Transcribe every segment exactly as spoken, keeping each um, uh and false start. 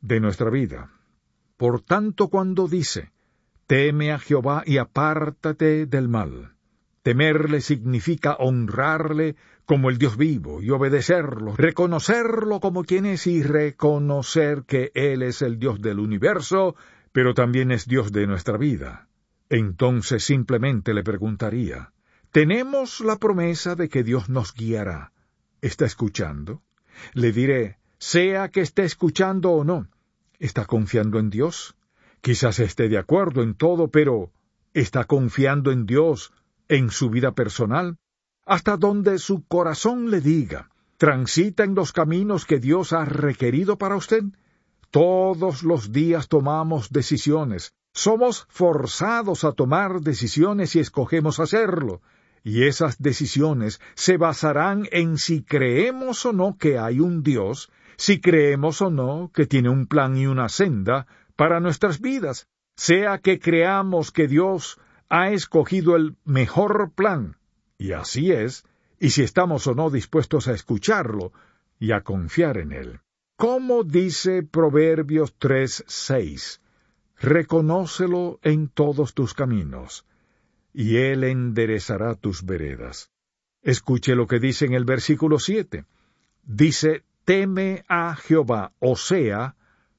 de nuestra vida. Por tanto, cuando dice, teme a Jehová y apártate del mal, temerle significa honrarle como el Dios vivo y obedecerlo, reconocerlo como quien es y reconocer que Él es el Dios del universo, pero también es Dios de nuestra vida. Entonces simplemente le preguntaría, tenemos la promesa de que Dios nos guiará. ¿Está escuchando? Le diré, sea que esté escuchando o no, ¿está confiando en Dios? Quizás esté de acuerdo en todo, pero ¿está confiando en Dios en su vida personal? Hasta donde su corazón le diga, ¿transita en los caminos que Dios ha requerido para usted? Todos los días tomamos decisiones. Somos forzados a tomar decisiones y escogemos hacerlo. Y esas decisiones se basarán en si creemos o no que hay un Dios, si creemos o no que tiene un plan y una senda para nuestras vidas, sea que creamos que Dios ha escogido el mejor plan, y así es, y si estamos o no dispuestos a escucharlo y a confiar en Él. Como dice Proverbios tres seis, reconócelo en todos tus caminos, y Él enderezará tus veredas. Escuche lo que dice en el versículo siete. Dice, teme a Jehová, o sea,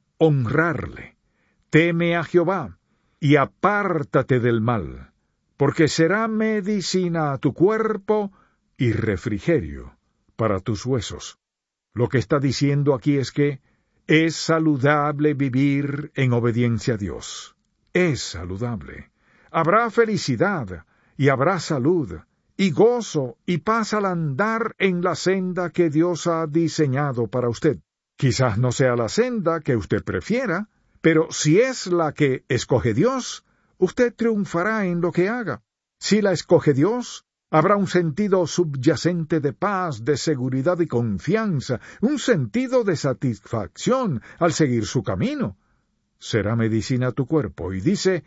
honrarle. Teme a Jehová, y apártate del mal, porque será medicina a tu cuerpo y refrigerio para tus huesos. Lo que está diciendo aquí es que es saludable vivir en obediencia a Dios. Es saludable. Habrá felicidad, y habrá salud, y gozo, y paz al andar en la senda que Dios ha diseñado para usted. Quizás no sea la senda que usted prefiera, pero si es la que escoge Dios, usted triunfará en lo que haga. Si la escoge Dios, habrá un sentido subyacente de paz, de seguridad y confianza, un sentido de satisfacción al seguir su camino. Será medicina a tu cuerpo, y dice,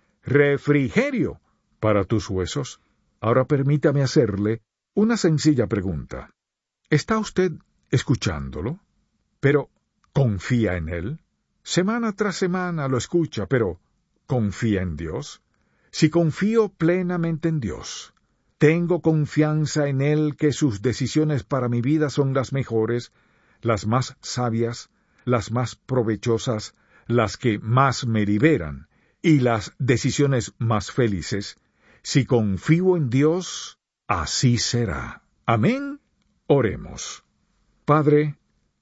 refrigerio para tus huesos. Ahora permítame hacerle una sencilla pregunta. ¿Está usted escuchándolo? Pero, ¿confía en Él? Semana tras semana lo escucha, pero ¿confía en Dios? Si confío plenamente en Dios, tengo confianza en Él que sus decisiones para mi vida son las mejores, las más sabias, las más provechosas, las que más me liberan, y las decisiones más felices. Si confío en Dios, así será. Amén. Oremos. Padre,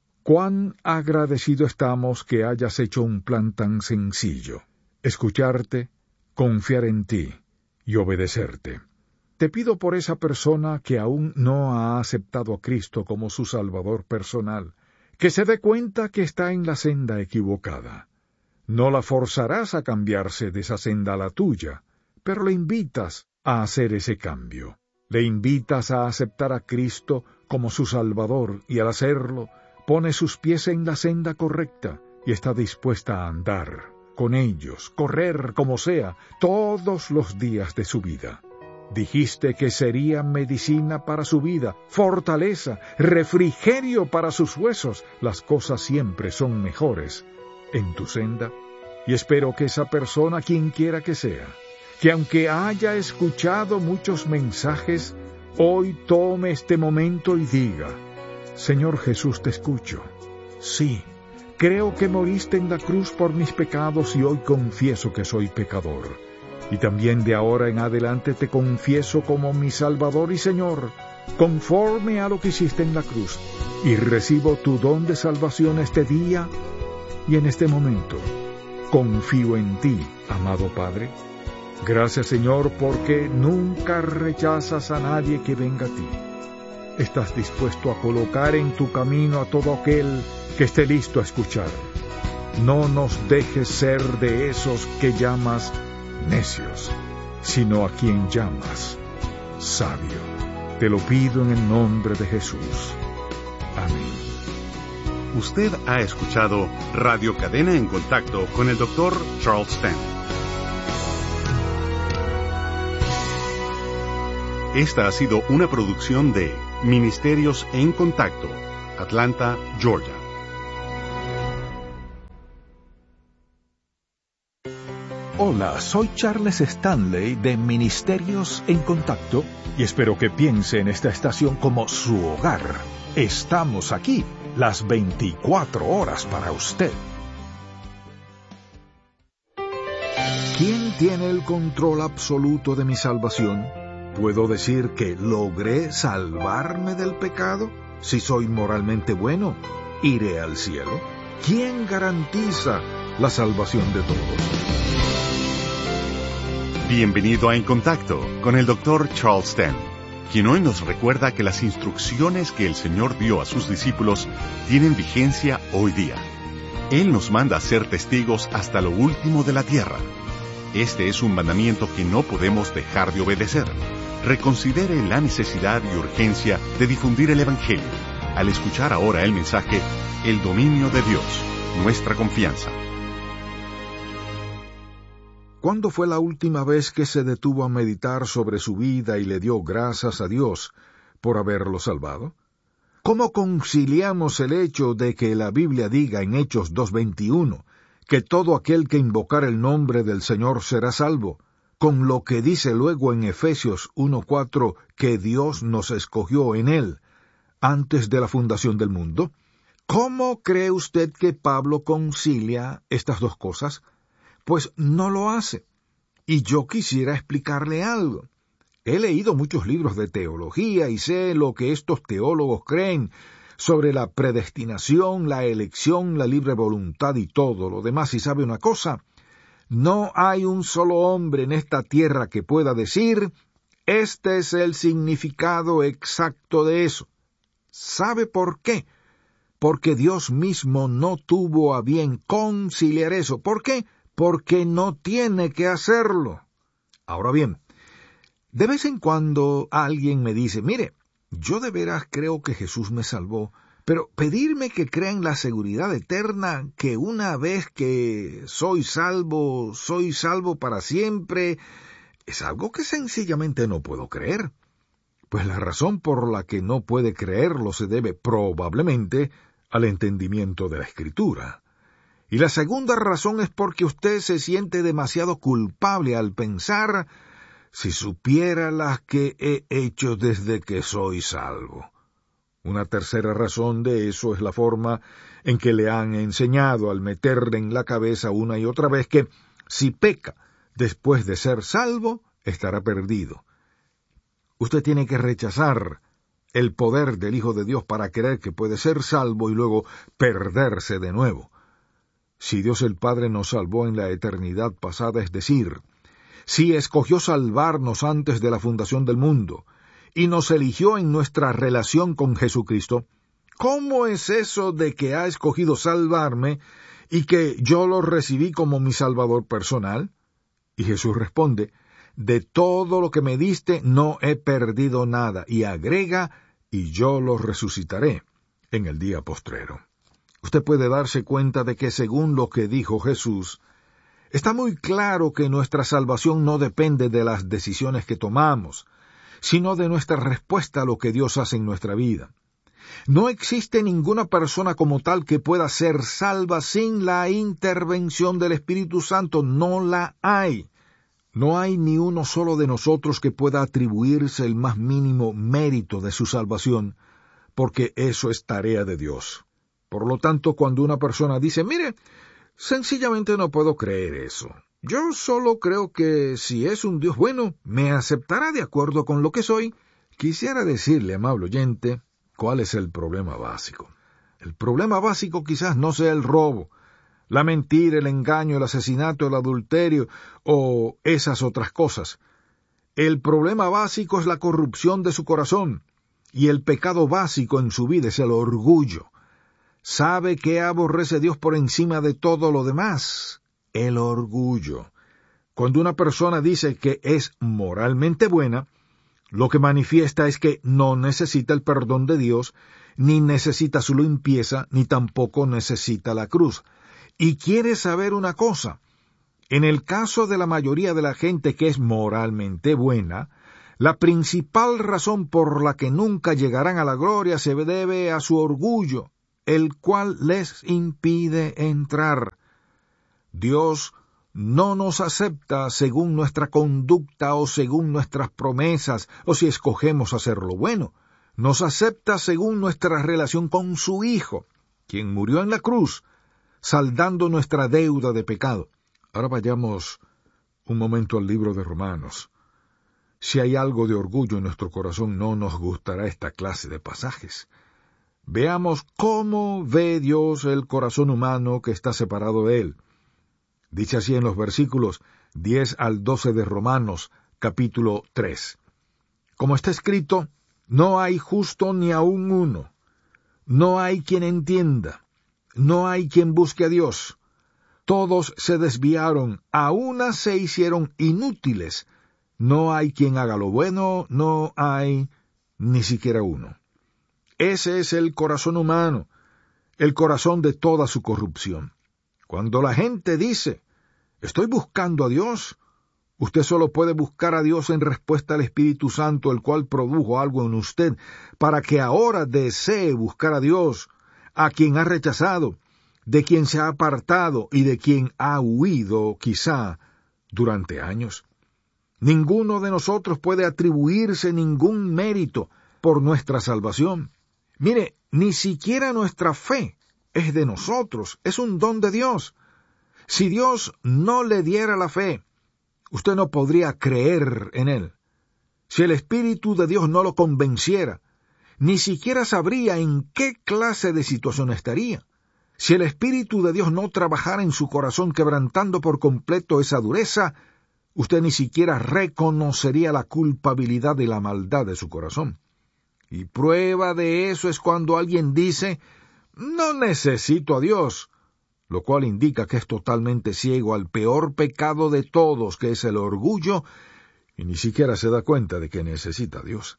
cuán agradecido estamos que hayas hecho un plan tan sencillo. Escucharte, confiar en ti y obedecerte. Te pido por esa persona que aún no ha aceptado a Cristo como su Salvador personal, que se dé cuenta que está en la senda equivocada. No la forzarás a cambiarse de esa senda a la tuya, pero le invitas a hacer ese cambio. Le invitas a aceptar a Cristo como su Salvador y al hacerlo, pone sus pies en la senda correcta y está dispuesta a andar con ellos, correr como sea, todos los días de su vida. Dijiste que sería medicina para su vida, fortaleza, refrigerio para sus huesos. Las cosas siempre son mejores en tu senda, y espero que esa persona, quien quiera que sea, que aunque haya escuchado muchos mensajes, hoy tome este momento y diga, Señor Jesús, te escucho. Sí, creo que moriste en la cruz por mis pecados y hoy confieso que soy pecador. Y también de ahora en adelante te confieso como mi Salvador y Señor, conforme a lo que hiciste en la cruz, y recibo tu don de salvación este día y en este momento. Confío en ti, amado Padre. Gracias, Señor, porque nunca rechazas a nadie que venga a ti. Estás dispuesto a colocar en tu camino a todo aquel que esté listo a escuchar. No nos dejes ser de esos que llamas necios, sino a quien llamas sabio. Te lo pido en el nombre de Jesús. Amén. Usted ha escuchado Radio Cadena en Contacto con el doctor Charles Stanley. Esta ha sido una producción de Ministerios en Contacto, Atlanta, Georgia. Hola, soy Charles Stanley de Ministerios en Contacto y espero que piense en esta estación como su hogar. Estamos aquí las veinticuatro horas para usted. ¿Quién tiene el control absoluto de mi salvación? ¿Puedo decir que logré salvarme del pecado? Si soy moralmente bueno, ¿iré al cielo? ¿Quién garantiza la salvación de todos? Bienvenido a En Contacto con el doctor Charles Stanley, quien hoy nos recuerda que las instrucciones que el Señor dio a sus discípulos tienen vigencia hoy día. Él nos manda a ser testigos hasta lo último de la tierra. Este es un mandamiento que no podemos dejar de obedecer. Reconsidere la necesidad y urgencia de difundir el Evangelio al escuchar ahora el mensaje El dominio de Dios, nuestra confianza. ¿Cuándo fue la última vez que se detuvo a meditar sobre su vida y le dio gracias a Dios por haberlo salvado? ¿Cómo conciliamos el hecho de que la Biblia diga en Hechos dos veintiuno que todo aquel que invocar el nombre del Señor será salvo, con lo que dice luego en Efesios uno cuatro que Dios nos escogió en él antes de la fundación del mundo? ¿Cómo cree usted que Pablo concilia estas dos cosas? Pues no lo hace. Y yo quisiera explicarle algo. He leído muchos libros de teología y sé lo que estos teólogos creen sobre la predestinación, la elección, la libre voluntad y todo lo demás. Y sabe una cosa, no hay un solo hombre en esta tierra que pueda decir, este es el significado exacto de eso. ¿Sabe por qué? Porque Dios mismo no tuvo a bien conciliar eso. ¿Por qué? Porque no tiene que hacerlo. Ahora bien, de vez en cuando alguien me dice, mire, yo de veras creo que Jesús me salvó, pero pedirme que crea en la seguridad eterna, que una vez que soy salvo, soy salvo para siempre, es algo que sencillamente no puedo creer. Pues la razón por la que no puede creerlo se debe probablemente al entendimiento de la Escritura. Y la segunda razón es porque usted se siente demasiado culpable al pensar, si supiera las que he hecho desde que soy salvo. Una tercera razón de eso es la forma en que le han enseñado al meterle en la cabeza una y otra vez que, si peca después de ser salvo, estará perdido. Usted tiene que rechazar el poder del Hijo de Dios para creer que puede ser salvo y luego perderse de nuevo. Si Dios el Padre nos salvó en la eternidad pasada, es decir, si escogió salvarnos antes de la fundación del mundo y nos eligió en nuestra relación con Jesucristo, ¿cómo es eso de que ha escogido salvarme y que yo lo recibí como mi Salvador personal? Y Jesús responde, de todo lo que me diste no he perdido nada, y agrega, y yo lo resucitaré en el día postrero. Usted puede darse cuenta de que según lo que dijo Jesús, está muy claro que nuestra salvación no depende de las decisiones que tomamos, sino de nuestra respuesta a lo que Dios hace en nuestra vida. No existe ninguna persona como tal que pueda ser salva sin la intervención del Espíritu Santo. No la hay. No hay ni uno solo de nosotros que pueda atribuirse el más mínimo mérito de su salvación, porque eso es tarea de Dios. Por lo tanto, cuando una persona dice, mire, sencillamente no puedo creer eso. Yo solo creo que si es un Dios bueno, me aceptará de acuerdo con lo que soy. Quisiera decirle, amable oyente, cuál es el problema básico. El problema básico quizás no sea el robo, la mentira, el engaño, el asesinato, el adulterio o esas otras cosas. El problema básico es la corrupción de su corazón, y el pecado básico en su vida es el orgullo. ¿Sabe qué aborrece Dios por encima de todo lo demás? El orgullo. Cuando una persona dice que es moralmente buena, lo que manifiesta es que no necesita el perdón de Dios, ni necesita su limpieza, ni tampoco necesita la cruz. Y quiere saber una cosa, en el caso de la mayoría de la gente que es moralmente buena, la principal razón por la que nunca llegarán a la gloria se debe a su orgullo, el cual les impide entrar. Dios no nos acepta según nuestra conducta o según nuestras promesas o si escogemos hacer lo bueno. Nos acepta según nuestra relación con su Hijo, quien murió en la cruz, saldando nuestra deuda de pecado. Ahora vayamos un momento al libro de Romanos. Si hay algo de orgullo en nuestro corazón, no nos gustará esta clase de pasajes. Veamos cómo ve Dios el corazón humano que está separado de él. Dice así en los versículos diez al doce de Romanos, capítulo tres. Como está escrito, no hay justo ni aun uno. No hay quien entienda. No hay quien busque a Dios. Todos se desviaron, a una se hicieron inútiles. No hay quien haga lo bueno, no hay ni siquiera uno. Ese es el corazón humano, el corazón de toda su corrupción. Cuando la gente dice, estoy buscando a Dios, usted solo puede buscar a Dios en respuesta al Espíritu Santo, el cual produjo algo en usted, para que ahora desee buscar a Dios, a quien ha rechazado, de quien se ha apartado y de quien ha huido, quizá, durante años. Ninguno de nosotros puede atribuirse ningún mérito por nuestra salvación. Mire, ni siquiera nuestra fe es de nosotros, es un don de Dios. Si Dios no le diera la fe, usted no podría creer en Él. Si el Espíritu de Dios no lo convenciera, ni siquiera sabría en qué clase de situación estaría. Si el Espíritu de Dios no trabajara en su corazón quebrantando por completo esa dureza, usted ni siquiera reconocería la culpabilidad y la maldad de su corazón. Y prueba de eso es cuando alguien dice, no necesito a Dios, lo cual indica que es totalmente ciego al peor pecado de todos, que es el orgullo, y ni siquiera se da cuenta de que necesita a Dios.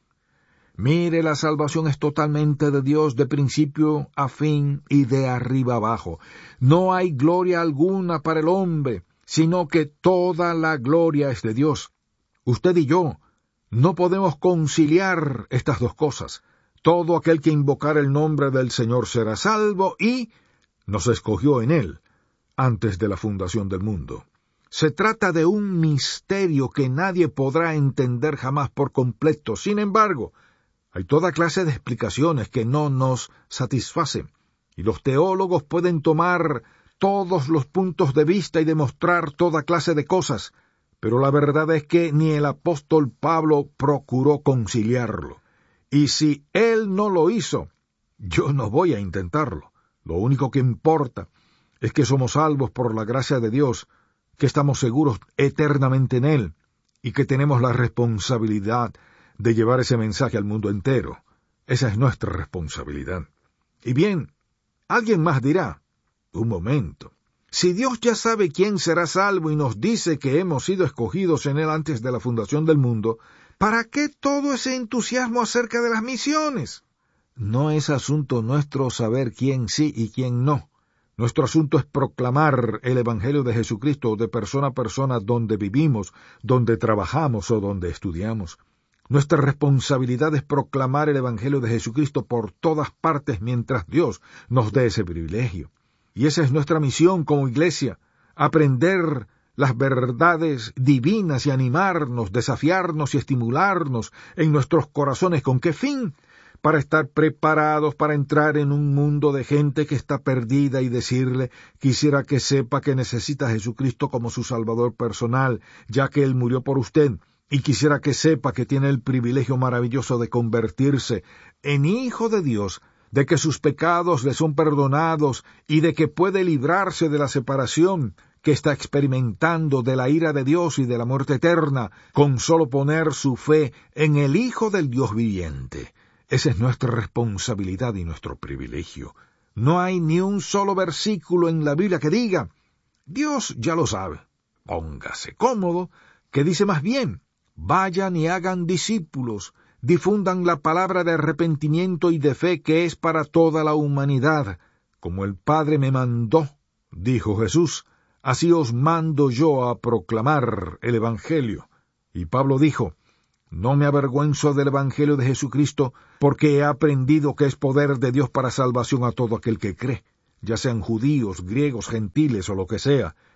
Mire, la salvación es totalmente de Dios, de principio a fin y de arriba abajo. No hay gloria alguna para el hombre, sino que toda la gloria es de Dios. Usted y yo no podemos conciliar estas dos cosas. Todo aquel que invocar el nombre del Señor será salvo, y nos escogió en Él antes de la fundación del mundo. Se trata de un misterio que nadie podrá entender jamás por completo. Sin embargo, hay toda clase de explicaciones que no nos satisfacen, y los teólogos pueden tomar todos los puntos de vista y demostrar toda clase de cosas, pero la verdad es que ni el apóstol Pablo procuró conciliarlo. Y si él no lo hizo, yo no voy a intentarlo. Lo único que importa es que somos salvos por la gracia de Dios, que estamos seguros eternamente en Él, y que tenemos la responsabilidad de llevar ese mensaje al mundo entero. Esa es nuestra responsabilidad. Y bien, alguien más dirá, un momento, si Dios ya sabe quién será salvo y nos dice que hemos sido escogidos en Él antes de la fundación del mundo, ¿para qué todo ese entusiasmo acerca de las misiones? No es asunto nuestro saber quién sí y quién no. Nuestro asunto es proclamar el Evangelio de Jesucristo de persona a persona donde vivimos, donde trabajamos o donde estudiamos. Nuestra responsabilidad es proclamar el Evangelio de Jesucristo por todas partes mientras Dios nos dé ese privilegio. Y esa es nuestra misión como iglesia, aprender las verdades divinas y animarnos, desafiarnos y estimularnos en nuestros corazones. ¿Con qué fin? Para estar preparados para entrar en un mundo de gente que está perdida y decirle, quisiera que sepa que necesita a Jesucristo como su Salvador personal, ya que Él murió por usted, y quisiera que sepa que tiene el privilegio maravilloso de convertirse en hijo de Dios, de que sus pecados le son perdonados y de que puede librarse de la separación que está experimentando, de la ira de Dios y de la muerte eterna, con solo poner su fe en el Hijo del Dios viviente. Esa es nuestra responsabilidad y nuestro privilegio. No hay ni un solo versículo en la Biblia que diga, Dios ya lo sabe, póngase cómodo, que dice más bien, vayan y hagan discípulos, difundan la palabra de arrepentimiento y de fe que es para toda la humanidad. Como el Padre me mandó, dijo Jesús, así os mando yo a proclamar el Evangelio. Y Pablo dijo, no me avergüenzo del Evangelio de Jesucristo, porque he aprendido que es poder de Dios para salvación a todo aquel que cree, ya sean judíos, griegos, gentiles o lo que sea,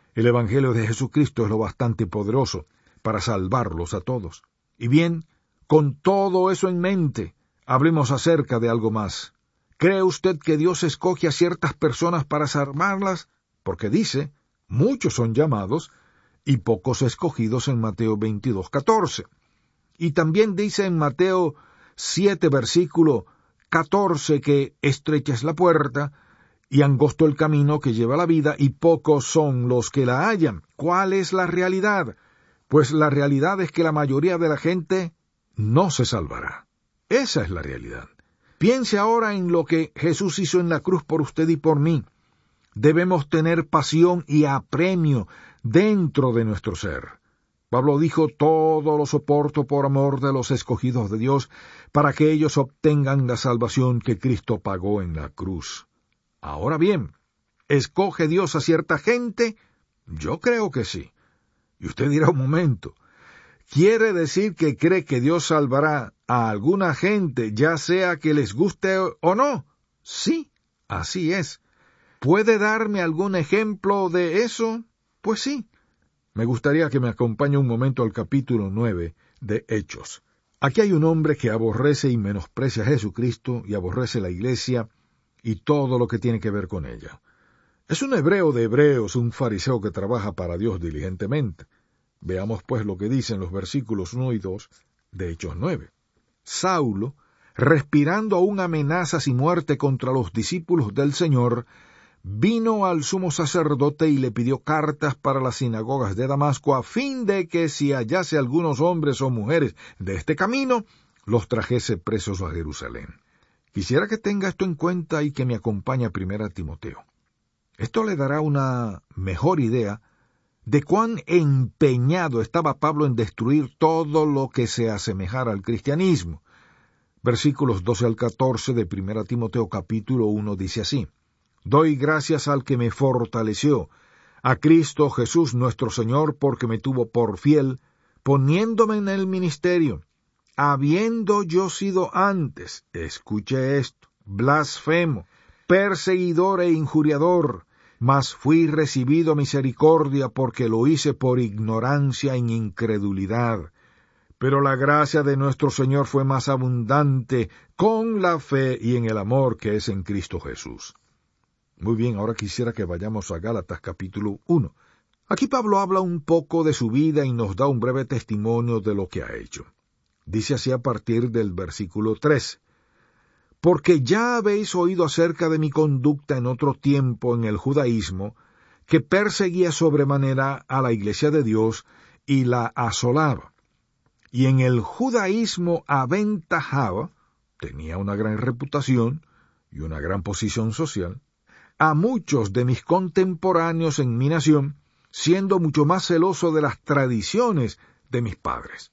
El Evangelio de Jesucristo es lo bastante poderoso para salvarlos a todos. Y bien, con todo eso en mente, hablemos acerca de algo más. ¿Cree usted que Dios escoge a ciertas personas para salvarlas? Porque dice, muchos son llamados y pocos escogidos en Mateo veintidós, catorce. Y también dice en Mateo siete, versículo catorce, que estrecha es la puerta y angosto el camino que lleva a la vida, y pocos son los que la hallan. ¿Cuál es la realidad? Pues la realidad es que la mayoría de la gente no se salvará. Esa es la realidad. Piense ahora en lo que Jesús hizo en la cruz por usted y por mí. Debemos tener pasión y apremio dentro de nuestro ser. Pablo dijo, todo lo soporto por amor de los escogidos de Dios, para que ellos obtengan la salvación que Cristo pagó en la cruz. Ahora bien, ¿escoge Dios a cierta gente? Yo creo que sí. Y usted dirá, un momento, ¿quiere decir que cree que Dios salvará a alguna gente, ya sea que les guste o no? Sí, así es. ¿Puede darme algún ejemplo de eso? Pues sí. Me gustaría que me acompañe un momento al capítulo nueve de Hechos. Aquí hay un hombre que aborrece y menosprecia a Jesucristo y aborrece la iglesia y todo lo que tiene que ver con ella. Es un hebreo de hebreos, un fariseo que trabaja para Dios diligentemente. Veamos pues lo que dicen los versículos uno y dos de Hechos nueve. Saulo, respirando aún amenazas y muerte contra los discípulos del Señor, vino al sumo sacerdote y le pidió cartas para las sinagogas de Damasco, a fin de que si hallase algunos hombres o mujeres de este camino, los trajese presos a Jerusalén. Quisiera que tenga esto en cuenta y que me acompañe a primera Timoteo. Esto le dará una mejor idea de cuán empeñado estaba Pablo en destruir todo lo que se asemejara al cristianismo. Versículos doce al catorce de primera Timoteo capítulo uno dice así: Doy gracias al que me fortaleció, a Cristo Jesús nuestro Señor, porque me tuvo por fiel, poniéndome en el ministerio, habiendo yo sido antes, escuche esto, blasfemo, perseguidor e injuriador, mas fui recibido misericordia porque lo hice por ignorancia e incredulidad. Pero la gracia de nuestro Señor fue más abundante con la fe y en el amor que es en Cristo Jesús. Muy bien, ahora quisiera que vayamos a Gálatas capítulo uno. Aquí Pablo habla un poco de su vida y nos da un breve testimonio de lo que ha hecho. Dice así a partir del versículo tres. Porque ya habéis oído acerca de mi conducta en otro tiempo en el judaísmo, que perseguía sobremanera a la iglesia de Dios y la asolaba. Y en el judaísmo aventajaba, tenía una gran reputación y una gran posición social, a muchos de mis contemporáneos en mi nación, siendo mucho más celoso de las tradiciones de mis padres.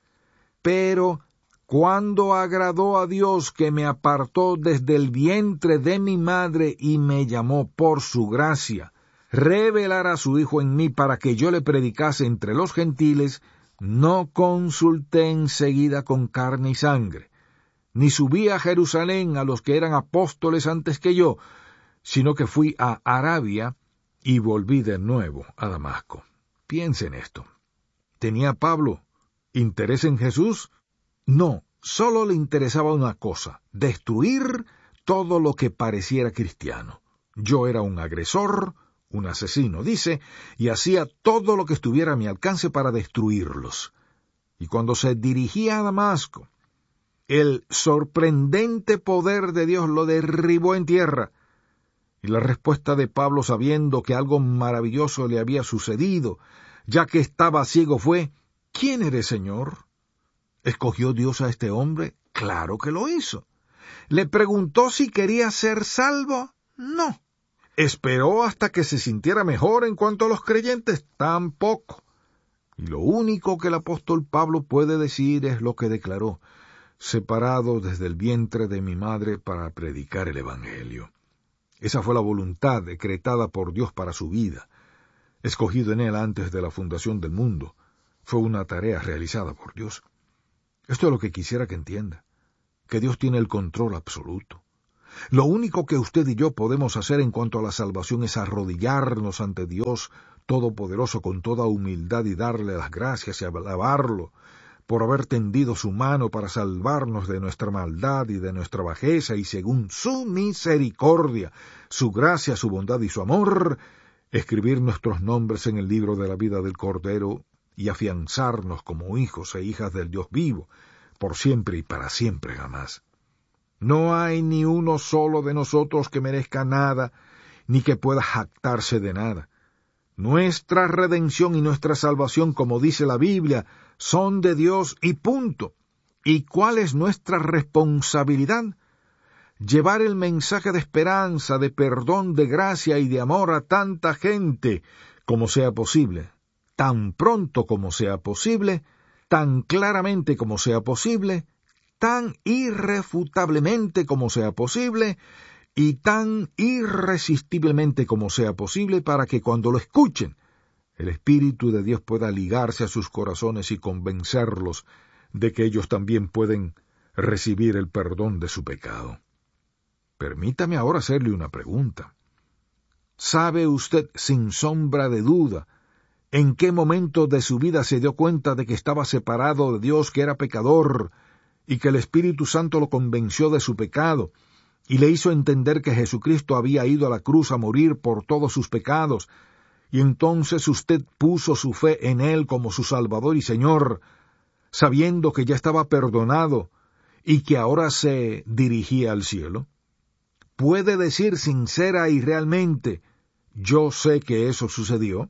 Pero cuando agradó a Dios, que me apartó desde el vientre de mi madre y me llamó por su gracia, revelar a su Hijo en mí para que yo le predicase entre los gentiles, no consulté enseguida con carne y sangre, ni subí a Jerusalén a los que eran apóstoles antes que yo, sino que fui a Arabia y volví de nuevo a Damasco. Piensen en esto. ¿Tenía Pablo interés en Jesús? No, solo le interesaba una cosa, destruir todo lo que pareciera cristiano. Yo era un agresor, un asesino, dice, y hacía todo lo que estuviera a mi alcance para destruirlos. Y cuando se dirigía a Damasco, el sorprendente poder de Dios lo derribó en tierra. Y la respuesta de Pablo, sabiendo que algo maravilloso le había sucedido, ya que estaba ciego, fue: ¿Quién eres, Señor? ¿Escogió Dios a este hombre? Claro que lo hizo. ¿Le preguntó si quería ser salvo? No. ¿Esperó hasta que se sintiera mejor en cuanto a los creyentes? Tampoco. Y lo único que el apóstol Pablo puede decir es lo que declaró: separado desde el vientre de mi madre para predicar el Evangelio. Esa fue la voluntad decretada por Dios para su vida. Escogido en él antes de la fundación del mundo, fue una tarea realizada por Dios. Esto es lo que quisiera que entienda, que Dios tiene el control absoluto. Lo único que usted y yo podemos hacer en cuanto a la salvación es arrodillarnos ante Dios Todopoderoso con toda humildad y darle las gracias y alabarlo por haber tendido su mano para salvarnos de nuestra maldad y de nuestra bajeza, y según su misericordia, su gracia, su bondad y su amor, escribir nuestros nombres en el libro de la vida del Cordero y afianzarnos como hijos e hijas del Dios vivo, por siempre y para siempre jamás. No hay ni uno solo de nosotros que merezca nada, ni que pueda jactarse de nada. Nuestra redención y nuestra salvación, como dice la Biblia, son de Dios y punto. ¿Y cuál es nuestra responsabilidad? Llevar el mensaje de esperanza, de perdón, de gracia y de amor a tanta gente como sea posible, tan pronto como sea posible, tan claramente como sea posible, tan irrefutablemente como sea posible, y tan irresistiblemente como sea posible, para que cuando lo escuchen, el Espíritu de Dios pueda ligarse a sus corazones y convencerlos de que ellos también pueden recibir el perdón de su pecado. Permítame ahora hacerle una pregunta. ¿Sabe usted sin sombra de duda en qué momento de su vida se dio cuenta de que estaba separado de Dios, que era pecador, y que el Espíritu Santo lo convenció de su pecado, y le hizo entender que Jesucristo había ido a la cruz a morir por todos sus pecados, y entonces usted puso su fe en Él como su Salvador y Señor, sabiendo que ya estaba perdonado y que ahora se dirigía al cielo? ¿Puede decir sincera y realmente, yo sé que eso sucedió?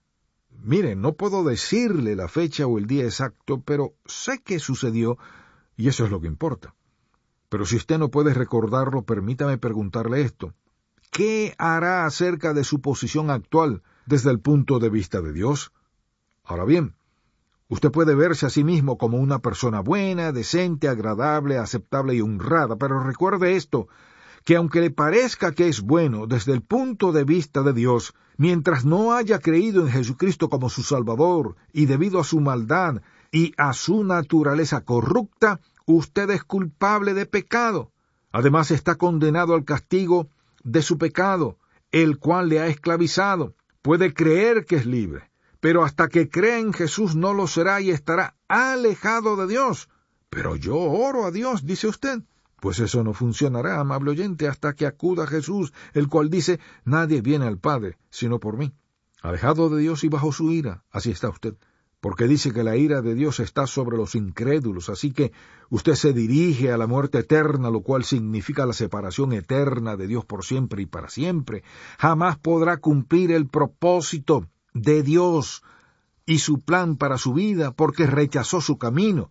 Mire, no puedo decirle la fecha o el día exacto, pero sé que sucedió, y eso es lo que importa. Pero si usted no puede recordarlo, permítame preguntarle esto. ¿Qué hará acerca de su posición actual desde el punto de vista de Dios? Ahora bien, usted puede verse a sí mismo como una persona buena, decente, agradable, aceptable y honrada, pero recuerde esto, que aunque le parezca que es bueno desde el punto de vista de Dios, mientras no haya creído en Jesucristo como su Salvador, y debido a su maldad y a su naturaleza corrupta, usted es culpable de pecado. Además está condenado al castigo de su pecado, el cual le ha esclavizado. Puede creer que es libre, pero hasta que crea en Jesús no lo será y estará alejado de Dios. Pero yo oro a Dios, dice usted. Pues eso no funcionará, amable oyente, hasta que acuda a Jesús, el cual dice, nadie viene al Padre, sino por mí. Alejado de Dios y bajo su ira, así está usted. Porque dice que la ira de Dios está sobre los incrédulos, así que usted se dirige a la muerte eterna, lo cual significa la separación eterna de Dios por siempre y para siempre. Jamás podrá cumplir el propósito de Dios y su plan para su vida, porque rechazó su camino.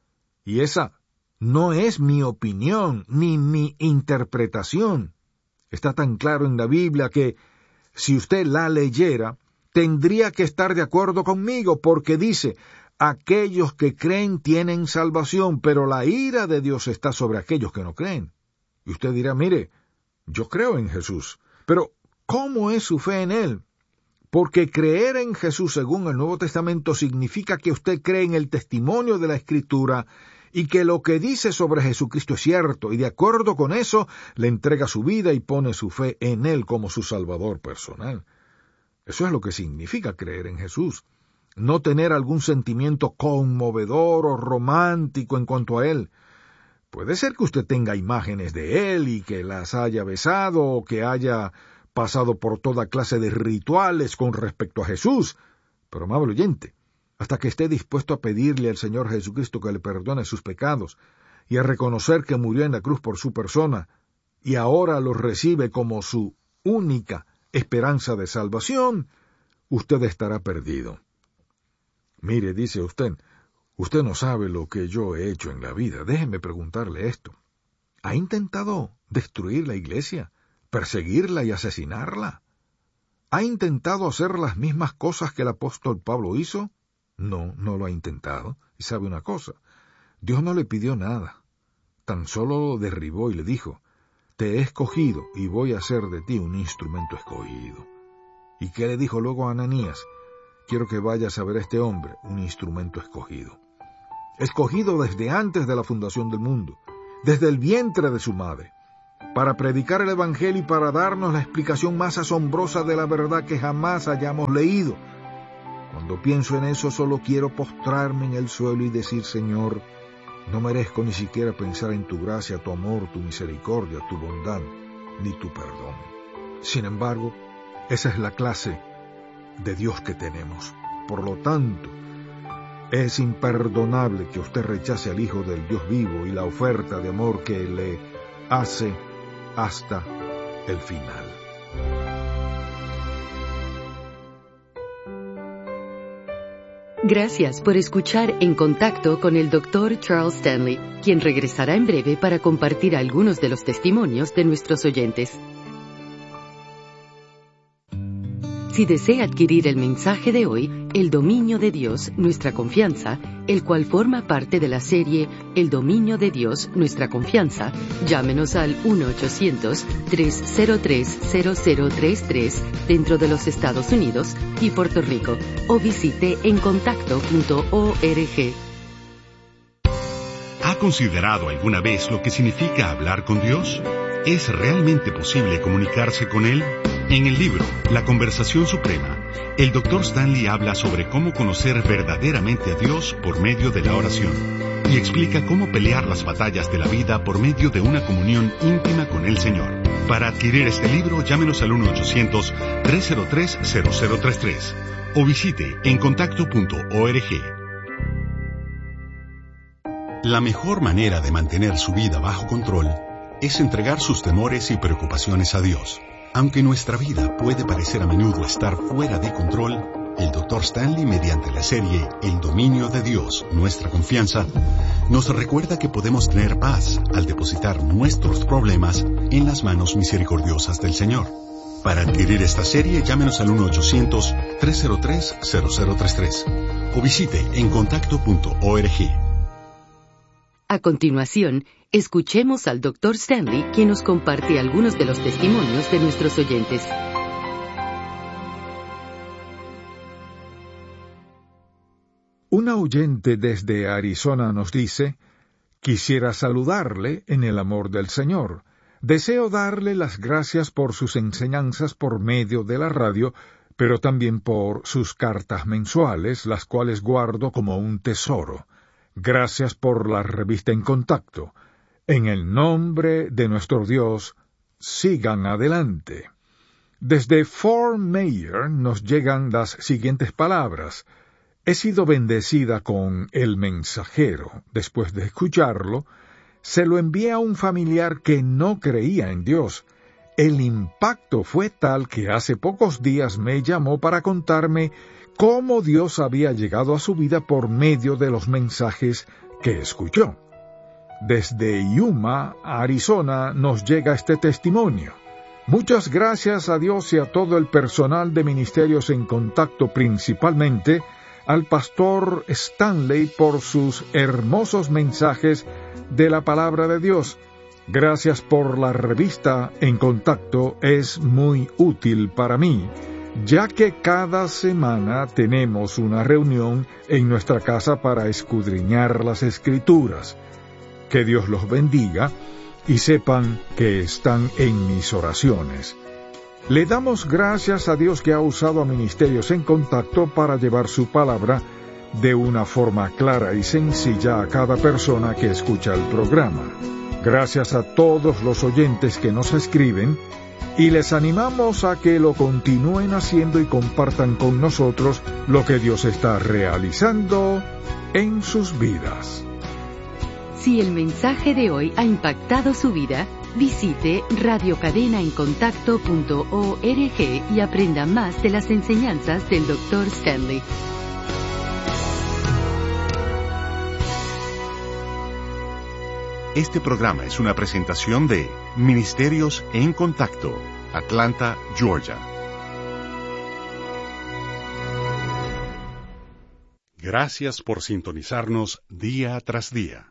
Y esa no es mi opinión ni mi interpretación. Está tan claro en la Biblia que, si usted la leyera, tendría que estar de acuerdo conmigo, porque dice, aquellos que creen tienen salvación, pero la ira de Dios está sobre aquellos que no creen. Y usted dirá, mire, yo creo en Jesús, pero ¿cómo es su fe en Él? Porque creer en Jesús según el Nuevo Testamento significa que usted cree en el testimonio de la Escritura y que lo que dice sobre Jesucristo es cierto, y de acuerdo con eso, le entrega su vida y pone su fe en Él como su Salvador personal. Eso es lo que significa creer en Jesús. No tener algún sentimiento conmovedor o romántico en cuanto a Él. Puede ser que usted tenga imágenes de Él y que las haya besado o que haya pasado por toda clase de rituales con respecto a Jesús. Pero, amable oyente, hasta que esté dispuesto a pedirle al Señor Jesucristo que le perdone sus pecados y a reconocer que murió en la cruz por su persona y ahora lo recibe como su única esperanza de salvación, usted estará perdido. Mire, dice usted, usted no sabe lo que yo he hecho en la vida. Déjeme preguntarle esto. ¿Ha intentado destruir la iglesia, perseguirla y asesinarla? ¿Ha intentado hacer las mismas cosas que el apóstol Pablo hizo? No, no lo ha intentado. Y sabe una cosa, Dios no le pidió nada. Tan solo lo derribó y le dijo, te he escogido y voy a hacer de ti un instrumento escogido. ¿Y qué le dijo luego a Ananías? Quiero que vayas a ver a este hombre, un instrumento escogido. Escogido desde antes de la fundación del mundo, desde el vientre de su madre. para predicar el Evangelio y para darnos la explicación más asombrosa de la verdad que jamás hayamos leído. Cuando pienso en eso, solo quiero postrarme en el suelo y decir: Señor, no merezco ni siquiera pensar en tu gracia, tu amor, tu misericordia, tu bondad, ni tu perdón. Sin embargo, esa es la clase de Dios que tenemos. Por lo tanto, es imperdonable que usted rechace al Hijo del Dios vivo y la oferta de amor que le hace hasta el final. Gracias por escuchar En Contacto con el doctor Charles Stanley, quien regresará en breve para compartir algunos de los testimonios de nuestros oyentes. Si desea adquirir el mensaje de hoy, El dominio de Dios, nuestra confianza, el cual forma parte de la serie El dominio de Dios, nuestra confianza, llámenos al uno ochocientos, tres cero tres, cero cero tres tres dentro de los Estados Unidos y Puerto Rico, o visite en contacto punto org. ¿Ha considerado alguna vez lo que significa hablar con Dios? ¿Es realmente posible comunicarse con Él? En el libro La Conversación Suprema, el doctor Stanley habla sobre cómo conocer verdaderamente a Dios por medio de la oración y explica cómo pelear las batallas de la vida por medio de una comunión íntima con el Señor. Para adquirir este libro, llámenos al uno ochocientos, tres cero tres, cero cero tres tres o visite en contacto punto org. La mejor manera de mantener su vida bajo control es entregar sus temores y preocupaciones a Dios. Aunque nuestra vida puede parecer a menudo estar fuera de control, el doctor Stanley, mediante la serie El dominio de Dios, nuestra confianza, nos recuerda que podemos tener paz al depositar nuestros problemas en las manos misericordiosas del Señor. Para adquirir esta serie, llámenos al uno ochocientos, tres cero tres, cero cero tres tres o visite en contacto punto org. A continuación, escuchemos al doctor Stanley, quien nos comparte algunos de los testimonios de nuestros oyentes. Una oyente desde Arizona nos dice: quisiera saludarle en el amor del Señor. Deseo darle las gracias por sus enseñanzas por medio de la radio, pero también por sus cartas mensuales, las cuales guardo como un tesoro. Gracias por la revista En Contacto. En el nombre de nuestro Dios, sigan adelante. Desde Fort Myers nos llegan las siguientes palabras: he sido bendecida con El Mensajero. Después de escucharlo, se lo envié a un familiar que no creía en Dios. El impacto fue tal que hace pocos días me llamó para contarme cómo Dios había llegado a su vida por medio de los mensajes que escuchó. Desde Yuma, Arizona, nos llega este testimonio. Muchas gracias a Dios y a todo el personal de Ministerios en Contacto, principalmente al pastor Stanley, por sus hermosos mensajes de la palabra de Dios. Gracias por la revista En Contacto, es muy útil para mí, ya que cada semana tenemos una reunión en nuestra casa para escudriñar las Escrituras. Que Dios los bendiga y sepan que están en mis oraciones. Le damos gracias a Dios que ha usado a Ministerios en Contacto para llevar su palabra de una forma clara y sencilla a cada persona que escucha el programa. Gracias a todos los oyentes que nos escriben, y les animamos a que lo continúen haciendo y compartan con nosotros lo que Dios está realizando en sus vidas. Si el mensaje de hoy ha impactado su vida, visite radio cadena en contacto punto org y aprenda más de las enseñanzas del doctor Stanley. Este programa es una presentación de Ministerios en Contacto, Atlanta, Georgia. Gracias por sintonizarnos día tras día.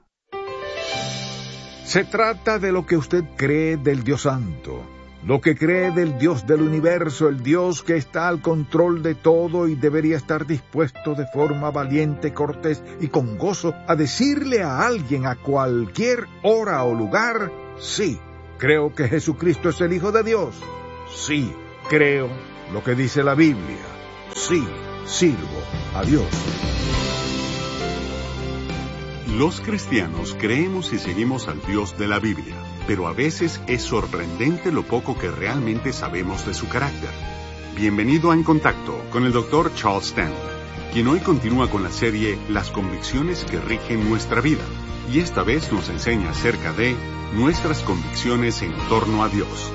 Se trata de lo que usted cree del Dios Santo, lo que cree del Dios del universo, el Dios que está al control de todo y debería estar dispuesto de forma valiente, cortés y con gozo a decirle a alguien a cualquier hora o lugar: sí, Creo que Jesucristo es el Hijo de Dios. Sí, creo lo que dice la Biblia. Sí, sirvo a Dios. Los cristianos creemos y seguimos al Dios de la Biblia, pero a veces es sorprendente lo poco que realmente sabemos de su carácter. Bienvenido a En Contacto con el doctor Charles Stanley, quien hoy continúa con la serie Las convicciones que rigen nuestra vida, y esta vez nos enseña acerca de nuestras convicciones en torno a Dios.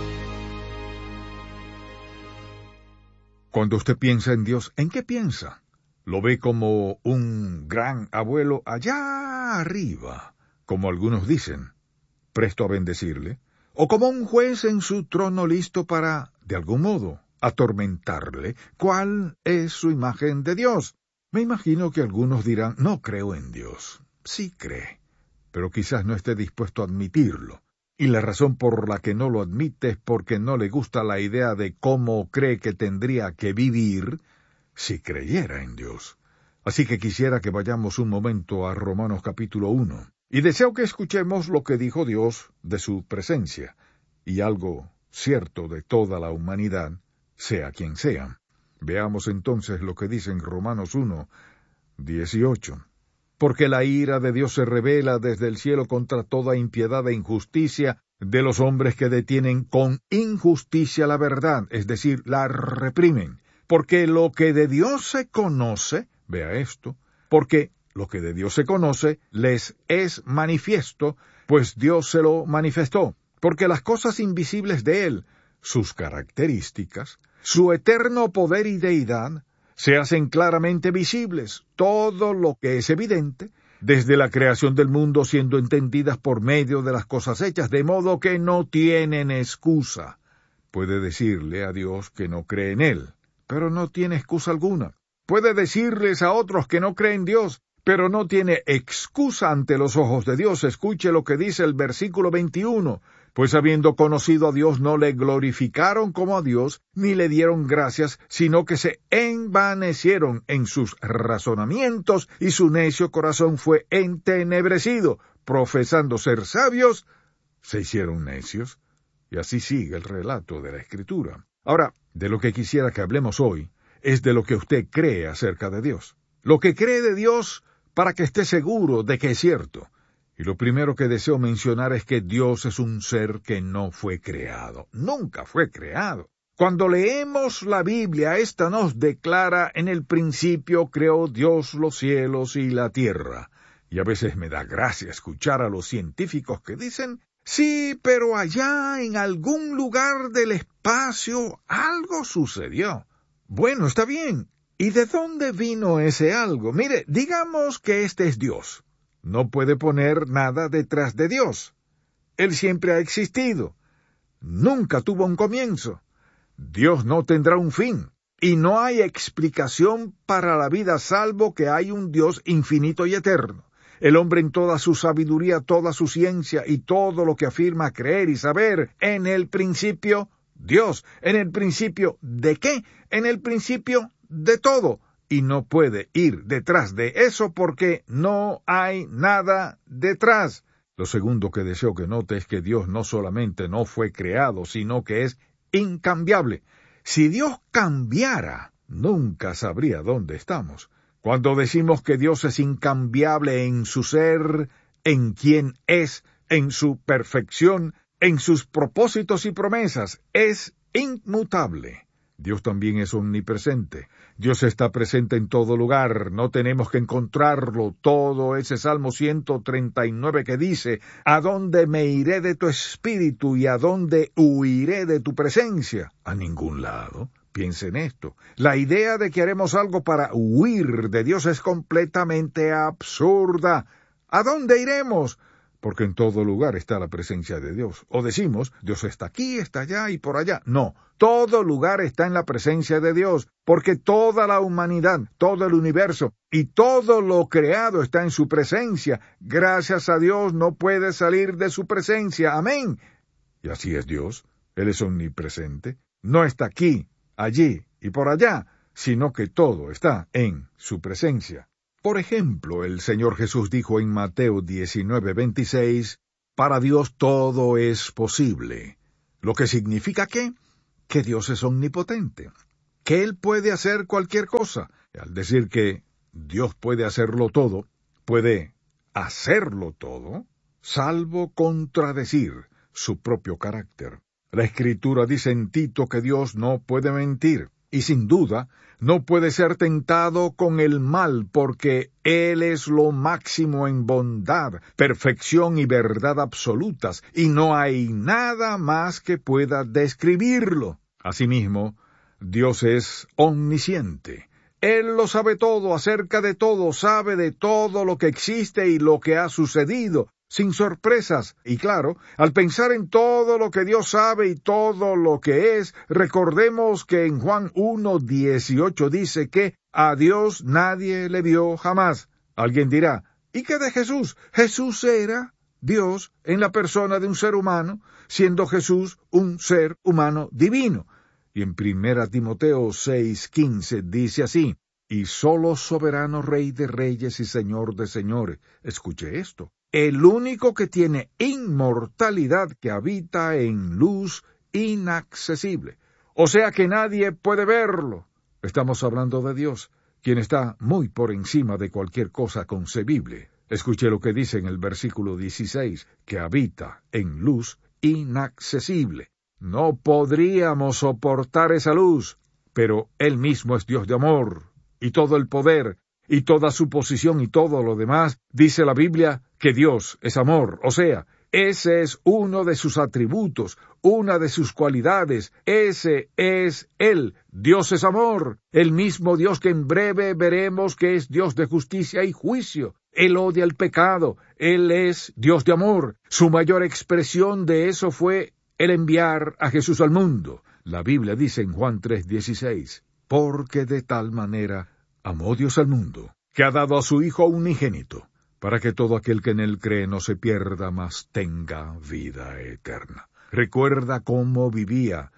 Cuando usted piensa en Dios, ¿en qué piensa? ¿Lo ve como un gran abuelo allá arriba, como algunos dicen, presto a bendecirle? ¿O como un juez en su trono listo para, de algún modo, atormentarle? ¿Cuál es su imagen de Dios? Me imagino que algunos dirán, no creo en Dios. Sí cree, pero quizás no esté dispuesto a admitirlo. Y la razón por la que no lo admite es porque no le gusta la idea de cómo cree que tendría que vivir si creyera en Dios. Así que quisiera que vayamos un momento a Romanos capítulo uno, y deseo que escuchemos lo que dijo Dios de su presencia, y algo cierto de toda la humanidad, sea quien sea. Veamos entonces lo que dice en Romanos uno, dieciocho. Porque la ira de Dios se revela desde el cielo contra toda impiedad e injusticia de los hombres que detienen con injusticia la verdad, es decir, la reprimen. Porque lo que de Dios se conoce, vea esto, porque lo que de Dios se conoce les es manifiesto, pues Dios se lo manifestó. Porque las cosas invisibles de Él, sus características, su eterno poder y deidad, se hacen claramente visibles, todo lo que es evidente, desde la creación del mundo siendo entendidas por medio de las cosas hechas, de modo que no tienen excusa. Puede decirle a Dios que no cree en Él, pero no tiene excusa alguna. Puede decirles a otros que no creen en Dios, pero no tiene excusa ante los ojos de Dios. Escuche lo que dice el versículo veintiuno. Pues habiendo conocido a Dios no le glorificaron como a Dios, ni le dieron gracias, sino que se envanecieron en sus razonamientos, y su necio corazón fue entenebrecido. Profesando ser sabios, se hicieron necios. Y así sigue el relato de la Escritura. Ahora, de lo que quisiera que hablemos hoy, es de lo que usted cree acerca de Dios. Lo que cree de Dios para que esté seguro de que es cierto. Y lo primero que deseo mencionar es que Dios es un ser que no fue creado. Nunca fue creado. Cuando leemos la Biblia, esta nos declara, en el principio creó Dios los cielos y la tierra. Y a veces me da gracia escuchar a los científicos que dicen, sí, pero allá en algún lugar del espacio algo sucedió. Bueno, está bien. ¿Y de dónde vino ese algo? Mire, digamos que este es Dios. No puede poner nada detrás de Dios. Él siempre ha existido. Nunca tuvo un comienzo. Dios no tendrá un fin. Y no hay explicación para la vida salvo que hay un Dios infinito y eterno. El hombre en toda su sabiduría, toda su ciencia y todo lo que afirma creer y saber, en el principio, Dios. ¿En el principio de qué? En el principio de todo. Y no puede ir detrás de eso porque no hay nada detrás. Lo segundo que deseo que note es que Dios no solamente no fue creado, sino que es incambiable. Si Dios cambiara, nunca sabría dónde estamos. Cuando decimos que Dios es incambiable en su ser, en quién es, en su perfección, en sus propósitos y promesas, es inmutable. Dios también es omnipresente. Dios está presente en todo lugar. No tenemos que encontrarlo. Todo ese Salmo ciento treinta y nueve que dice, ¿a dónde me iré de tu espíritu y a dónde huiré de tu presencia? A ningún lado. Piense en esto. La idea de que haremos algo para huir de Dios es completamente absurda. ¿A dónde iremos? Porque en todo lugar está la presencia de Dios. O decimos, Dios está aquí, está allá y por allá. No, todo lugar está en la presencia de Dios, porque toda la humanidad, todo el universo y todo lo creado está en su presencia. Gracias a Dios no puede salir de su presencia. Amén. Y así es Dios. Él es omnipresente. No está aquí, allí y por allá, sino que todo está en su presencia. Por ejemplo, el Señor Jesús dijo en Mateo diecinueve veintiséis, para Dios todo es posible. Lo que significa que, que Dios es omnipotente, que Él puede hacer cualquier cosa. Al decir que Dios puede hacerlo todo, puede hacerlo todo, salvo contradecir su propio carácter. La Escritura dice en Tito que Dios no puede mentir, y sin duda no puede ser tentado con el mal, porque Él es lo máximo en bondad, perfección y verdad absolutas, y no hay nada más que pueda describirlo. Asimismo, Dios es omnisciente. Él lo sabe todo, acerca de todo, sabe de todo lo que existe y lo que ha sucedido, sin sorpresas. Y claro, al pensar en todo lo que Dios sabe y todo lo que es, recordemos que en Juan uno dieciocho dice que a Dios nadie le vio jamás. Alguien dirá, ¿y qué de Jesús? Jesús era Dios en la persona de un ser humano, siendo Jesús un ser humano divino. Y en primera Timoteo seis quince dice así, y solo soberano Rey de reyes y Señor de señores. Escuche esto. El único que tiene inmortalidad, que habita en luz inaccesible. O sea que nadie puede verlo. Estamos hablando de Dios, quien está muy por encima de cualquier cosa concebible. Escuche lo que dice en el versículo dieciséis, que habita en luz inaccesible. No podríamos soportar esa luz, pero Él mismo es Dios de amor, y todo el poder, y toda su posición y todo lo demás, dice la Biblia que Dios es amor, o sea, ese es uno de sus atributos, una de sus cualidades, ese es Él. Dios es amor, el mismo Dios que en breve veremos que es Dios de justicia y juicio. Él odia el pecado, Él es Dios de amor. Su mayor expresión de eso fue el enviar a Jesús al mundo. La Biblia dice en Juan tres dieciséis, porque de tal manera amó Dios al mundo, que ha dado a su Hijo unigénito, para que todo aquel que en él cree no se pierda, mas tenga vida eterna. ¿Recuerda cómo vivía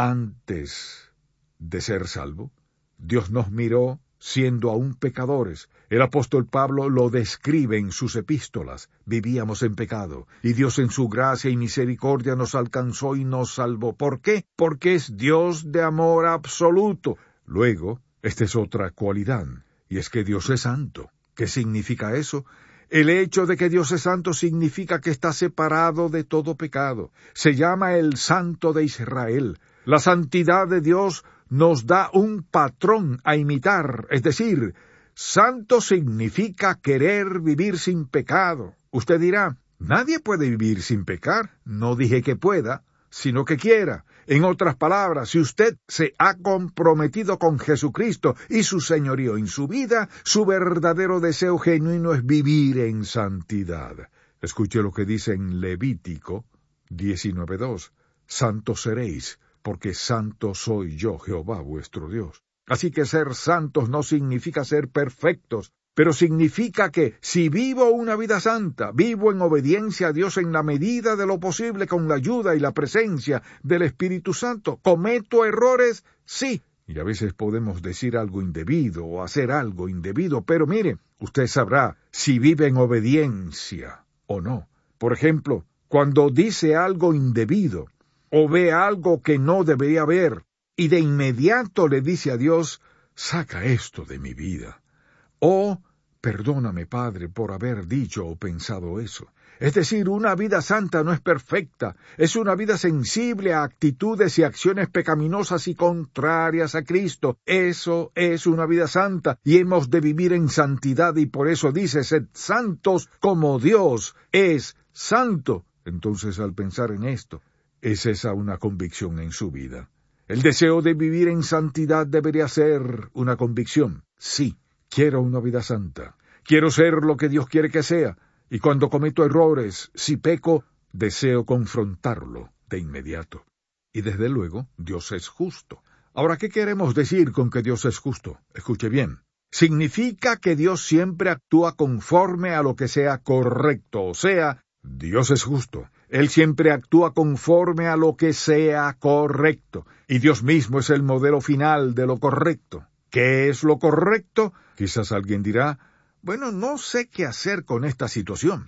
antes de ser salvo? Dios nos miró siendo aún pecadores. El apóstol Pablo lo describe en sus epístolas. Vivíamos en pecado, y Dios en su gracia y misericordia nos alcanzó y nos salvó. ¿Por qué? Porque es Dios de amor absoluto. Luego, esta es otra cualidad, y es que Dios es santo. ¿Qué significa eso? El hecho de que Dios es santo significa que está separado de todo pecado. Se llama el Santo de Israel. La santidad de Dios nos da un patrón a imitar, es decir, santo significa querer vivir sin pecado. Usted dirá, nadie puede vivir sin pecar. No dije que pueda, sino que quiera. En otras palabras, si usted se ha comprometido con Jesucristo y su señorío en su vida, su verdadero deseo genuino es vivir en santidad. Escuche lo que dice en Levítico diecinueve dos. Santos seréis, porque santo soy yo, Jehová vuestro Dios. Así que ser santos no significa ser perfectos, pero significa que si vivo una vida santa, vivo en obediencia a Dios en la medida de lo posible con la ayuda y la presencia del Espíritu Santo. ¿Cometo errores? Sí. Y a veces podemos decir algo indebido o hacer algo indebido, pero mire, usted sabrá si vive en obediencia o no. Por ejemplo, cuando dice algo indebido o ve algo que no debería ver, y de inmediato le dice a Dios, saca esto de mi vida. O, perdóname, Padre, por haber dicho o pensado eso. Es decir, una vida santa no es perfecta, es una vida sensible a actitudes y acciones pecaminosas y contrarias a Cristo. Eso es una vida santa, y hemos de vivir en santidad, y por eso dice, sed santos como Dios es santo. Entonces, al pensar en esto, ¿es esa una convicción en su vida? El deseo de vivir en santidad debería ser una convicción. Sí, quiero una vida santa. Quiero ser lo que Dios quiere que sea. Y cuando cometo errores, si peco, deseo confrontarlo de inmediato. Y desde luego, Dios es justo. Ahora, ¿qué queremos decir con que Dios es justo? Escuche bien. Significa que Dios siempre actúa conforme a lo que sea correcto. O sea, Dios es justo. Él siempre actúa conforme a lo que sea correcto. Y Dios mismo es el modelo final de lo correcto. ¿Qué es lo correcto? Quizás alguien dirá, bueno, no sé qué hacer con esta situación.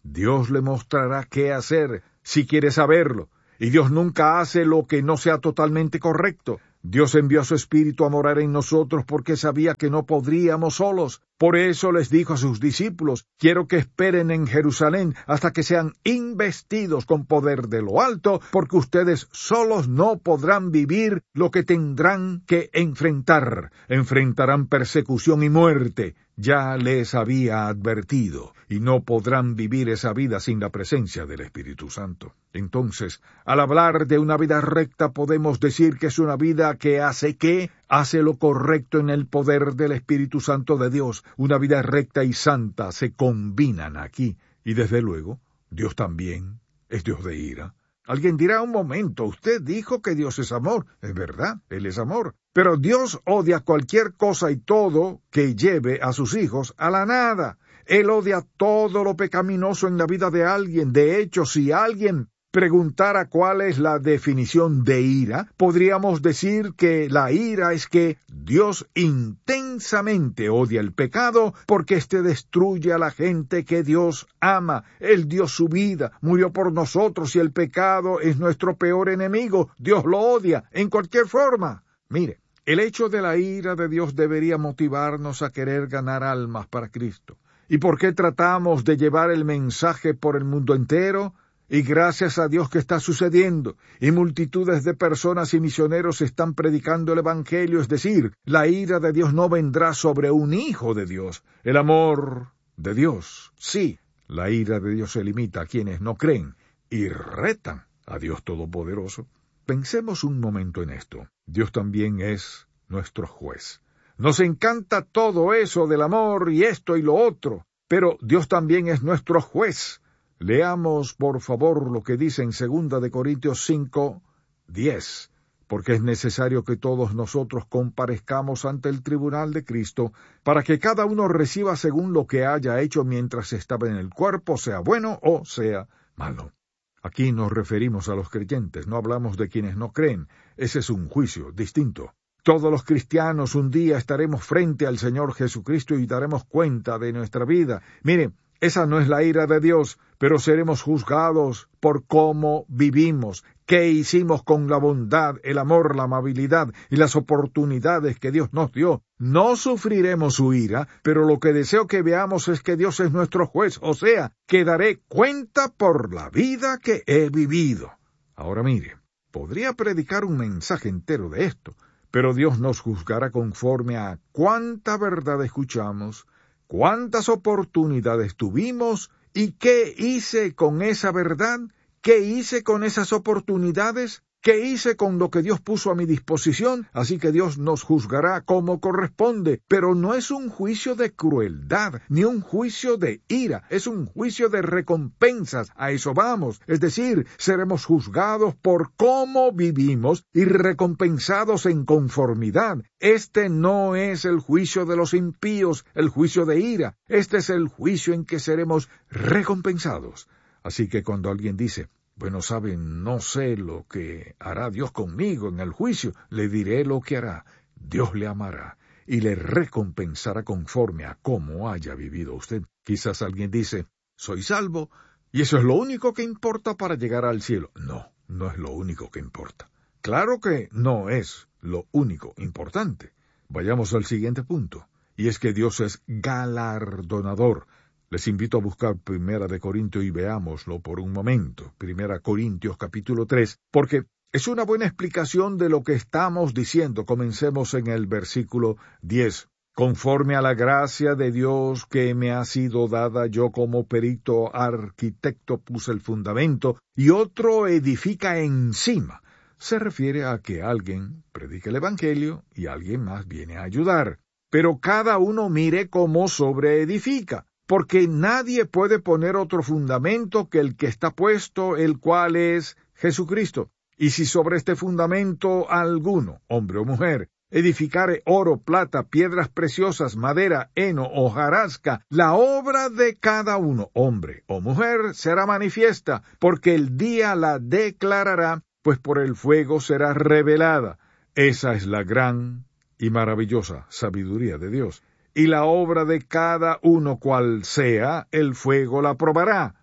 Dios le mostrará qué hacer si quiere saberlo, y Dios nunca hace lo que no sea totalmente correcto. Dios envió a su Espíritu a morar en nosotros porque sabía que no podríamos solos. Por eso les dijo a sus discípulos: quiero que esperen en Jerusalén hasta que sean investidos con poder de lo alto, porque ustedes solos no podrán vivir lo que tendrán que enfrentar. Enfrentarán persecución y muerte. Ya les había advertido, y no podrán vivir esa vida sin la presencia del Espíritu Santo. Entonces, al hablar de una vida recta, podemos decir que es una vida que hace ¿qué? Hace lo correcto en el poder del Espíritu Santo de Dios. Una vida recta y santa se combinan aquí, y desde luego, Dios también es Dios de ira. Alguien dirá: un momento, usted dijo que Dios es amor. Es verdad, Él es amor. Pero Dios odia cualquier cosa y todo que lleve a sus hijos a la nada. Él odia todo lo pecaminoso en la vida de alguien. De hecho, si alguien preguntara cuál es la definición de ira, podríamos decir que la ira es que Dios intensamente odia el pecado porque éste destruye a la gente que Dios ama. Él dio su vida, murió por nosotros, y el pecado es nuestro peor enemigo. Dios lo odia en cualquier forma. Mire, el hecho de la ira de Dios debería motivarnos a querer ganar almas para Cristo. ¿Y por qué tratamos de llevar el mensaje por el mundo entero? Y gracias a Dios que está sucediendo, y multitudes de personas y misioneros están predicando el Evangelio, es decir, la ira de Dios no vendrá sobre un hijo de Dios. El amor de Dios, sí, la ira de Dios se limita a quienes no creen y retan a Dios Todopoderoso. Pensemos un momento en esto. Dios también es nuestro juez. Nos encanta todo eso del amor y esto y lo otro, pero Dios también es nuestro juez. Leamos, por favor, lo que dice en segunda de Corintios cinco, diez, porque es necesario que todos nosotros comparezcamos ante el tribunal de Cristo, para que cada uno reciba según lo que haya hecho mientras estaba en el cuerpo, sea bueno o sea malo. Aquí nos referimos a los creyentes, no hablamos de quienes no creen. Ese es un juicio distinto. Todos los cristianos un día estaremos frente al Señor Jesucristo y daremos cuenta de nuestra vida. Mire, esa no es la ira de Dios, pero seremos juzgados por cómo vivimos, qué hicimos con la bondad, el amor, la amabilidad y las oportunidades que Dios nos dio. No sufriremos su ira, pero lo que deseo que veamos es que Dios es nuestro juez, o sea, que daré cuenta por la vida que he vivido. Ahora mire, podría predicar un mensaje entero de esto, pero Dios nos juzgará conforme a cuánta verdad escuchamos, cuántas oportunidades tuvimos y qué hice con esa verdad, qué hice con esas oportunidades, qué hice con lo que Dios puso a mi disposición. Así que Dios nos juzgará como corresponde, pero no es un juicio de crueldad, ni un juicio de ira, es un juicio de recompensas. A eso vamos, es decir, seremos juzgados por cómo vivimos y recompensados en conformidad. Este no es el juicio de los impíos, el juicio de ira. Este es el juicio en que seremos recompensados. Así que cuando alguien dice: bueno, saben, no sé lo que hará Dios conmigo en el juicio, le diré lo que hará. Dios le amará y le recompensará conforme a cómo haya vivido usted. Quizás alguien dice: soy salvo, y eso es lo único que importa para llegar al cielo. No, no es lo único que importa. Claro que no es lo único importante. Vayamos al siguiente punto, y es que Dios es galardonador. Les invito a buscar Primera de Corintios y veámoslo por un momento. Primera Corintios capítulo tres, porque es una buena explicación de lo que estamos diciendo. Comencemos en el versículo diez. Conforme a la gracia de Dios que me ha sido dada, yo como perito arquitecto puse el fundamento y otro edifica encima. Se refiere a que alguien predica el Evangelio y alguien más viene a ayudar. Pero cada uno mire cómo sobreedifica, porque nadie puede poner otro fundamento que el que está puesto, el cual es Jesucristo. Y si sobre este fundamento alguno, hombre o mujer, edificare oro, plata, piedras preciosas, madera, heno o hojarasca, la obra de cada uno, hombre o mujer, será manifiesta, porque el día la declarará, pues por el fuego será revelada. Esa es la gran y maravillosa sabiduría de Dios. Y la obra de cada uno cual sea, el fuego la probará.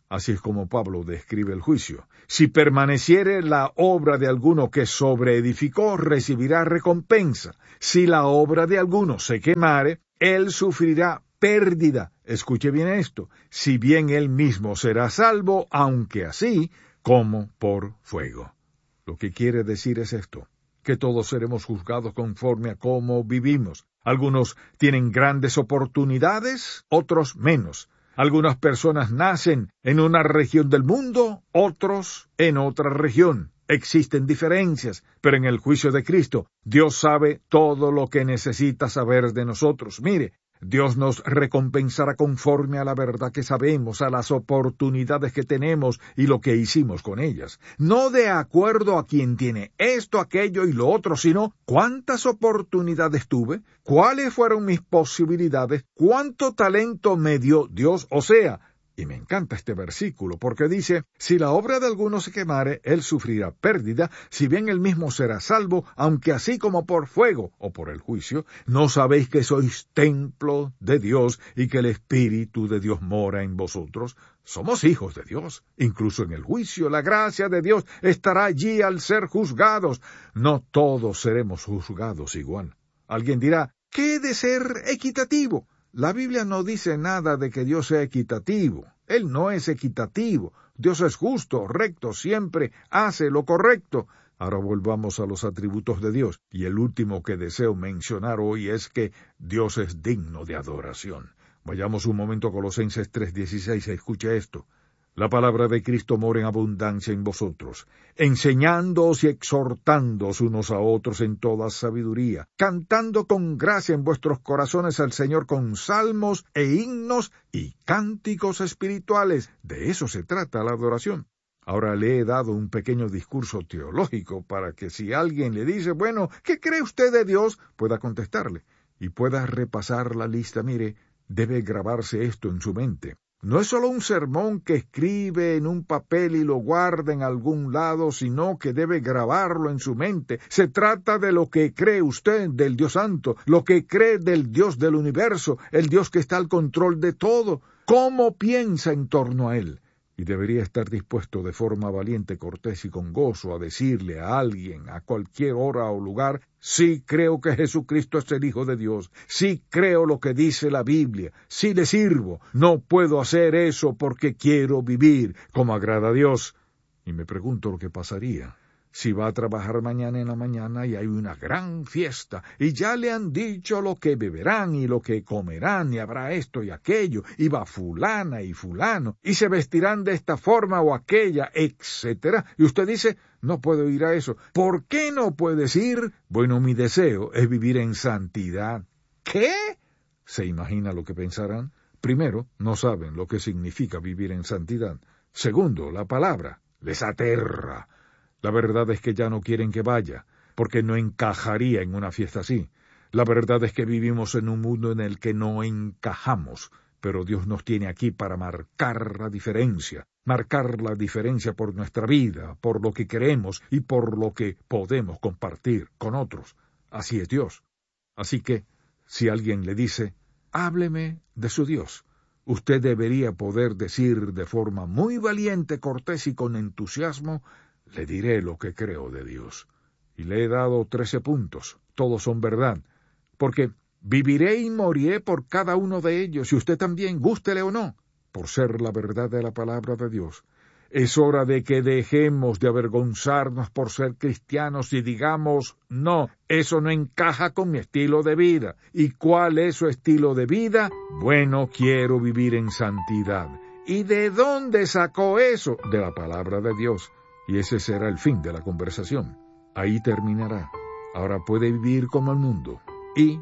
Así es como Pablo describe el juicio. Si permaneciere la obra de alguno que sobreedificó, recibirá recompensa. Si la obra de alguno se quemare, él sufrirá pérdida. Escuche bien esto. Si bien él mismo será salvo, aunque así como por fuego. Lo que quiere decir es esto, que todos seremos juzgados conforme a cómo vivimos. Algunos tienen grandes oportunidades, otros menos. Algunas personas nacen en una región del mundo, otros en otra región. Existen diferencias, pero en el juicio de Cristo, Dios sabe todo lo que necesita saber de nosotros. Mire, Dios nos recompensará conforme a la verdad que sabemos, a las oportunidades que tenemos y lo que hicimos con ellas. No de acuerdo a quien tiene esto, aquello y lo otro, sino cuántas oportunidades tuve, cuáles fueron mis posibilidades, cuánto talento me dio Dios, o sea, y me encanta este versículo, porque dice, si la obra de alguno se quemare, él sufrirá pérdida, si bien él mismo será salvo, aunque así como por fuego o por el juicio, ¿no sabéis que sois templo de Dios y que el Espíritu de Dios mora en vosotros? Somos hijos de Dios. Incluso en el juicio, la gracia de Dios estará allí al ser juzgados. No todos seremos juzgados igual. Alguien dirá, ¿qué he de ser equitativo? La Biblia no dice nada de que Dios sea equitativo. Él no es equitativo. Dios es justo, recto, siempre hace lo correcto. Ahora volvamos a los atributos de Dios. Y el último que deseo mencionar hoy es que Dios es digno de adoración. Vayamos un momento a Colosenses tres dieciséis, escuche esto. La palabra de Cristo mora en abundancia en vosotros, enseñándoos y exhortándoos unos a otros en toda sabiduría, cantando con gracia en vuestros corazones al Señor con salmos e himnos y cánticos espirituales. De eso se trata la adoración. Ahora le he dado un pequeño discurso teológico para que si alguien le dice, bueno, ¿qué cree usted de Dios?, pueda contestarle y pueda repasar la lista. Mire, debe grabarse esto en su mente. No es solo un sermón que escribe en un papel y lo guarda en algún lado, sino que debe grabarlo en su mente. Se trata de lo que cree usted del Dios Santo, lo que cree del Dios del universo, el Dios que está al control de todo. ¿Cómo piensa en torno a Él? Y debería estar dispuesto de forma valiente, cortés y con gozo a decirle a alguien, a cualquier hora o lugar, sí creo que Jesucristo es el Hijo de Dios, sí creo lo que dice la Biblia, sí le sirvo, no puedo hacer eso porque quiero vivir como agrada a Dios. Y me pregunto lo que pasaría si va a trabajar mañana en la mañana y hay una gran fiesta, y ya le han dicho lo que beberán y lo que comerán, y habrá esto y aquello, y va fulana y fulano, y se vestirán de esta forma o aquella, etcétera. Y usted dice, no puedo ir a eso. ¿Por qué no puedes ir? Bueno, mi deseo es vivir en santidad. ¿Qué? ¿Se imagina lo que pensarán? Primero, no saben lo que significa vivir en santidad. Segundo, la palabra les aterra. La verdad es que ya no quieren que vaya, porque no encajaría en una fiesta así. La verdad es que vivimos en un mundo en el que no encajamos, pero Dios nos tiene aquí para marcar la diferencia, marcar la diferencia por nuestra vida, por lo que queremos y por lo que podemos compartir con otros. Así es Dios. Así que, si alguien le dice, hábleme de su Dios, usted debería poder decir de forma muy valiente, cortés y con entusiasmo, le diré lo que creo de Dios. Y le he dado trece puntos. Todos son verdad. Porque viviré y moriré por cada uno de ellos, y usted también, gústele o no, por ser la verdad de la palabra de Dios. Es hora de que dejemos de avergonzarnos por ser cristianos y digamos, no, eso no encaja con mi estilo de vida. ¿Y cuál es su estilo de vida? Bueno, quiero vivir en santidad. ¿Y de dónde sacó eso? De la palabra de Dios. Y ese será el fin de la conversación. Ahí terminará. Ahora puede vivir como el mundo y